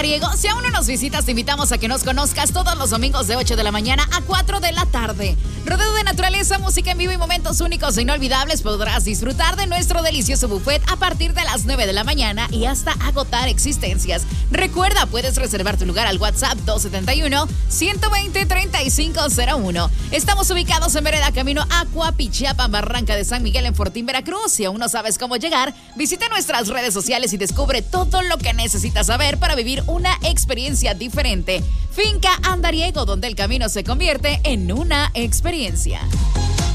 Diego, si aún no nos visitas, te invitamos a que nos conozcas todos los domingos de 8 de la mañana a 4 de la tarde. Rodeado de naturaleza, música en vivo y momentos únicos e inolvidables, podrás disfrutar de nuestro delicioso buffet a partir de las 9 de la mañana y hasta agotar existencias. Recuerda, puedes reservar tu lugar al WhatsApp 271-120-3501. Estamos ubicados en Vereda Camino Aqua, Pichiapan, Barranca de San Miguel, en Fortín, Veracruz. Si aún no sabes cómo llegar, visita nuestras redes sociales y descubre todo lo que necesitas saber para vivir una experiencia diferente. Finca Andariego, donde el camino se convierte en una experiencia.